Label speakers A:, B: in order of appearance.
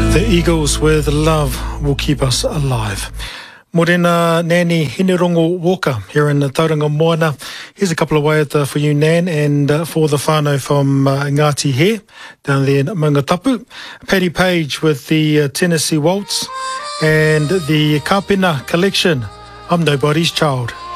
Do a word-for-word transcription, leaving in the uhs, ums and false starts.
A: The Eagles with Love Will Keep Us Alive. Morena Nani Hinerongo Walker here in Tauranga Moana. Here's a couple of waiata for you, Nan, and uh, for the whānau from uh, Ngāti He, down there in Mangatapu. Paddy Page with the uh, Tennessee Waltz and the Kapina collection, I'm Nobody's Child.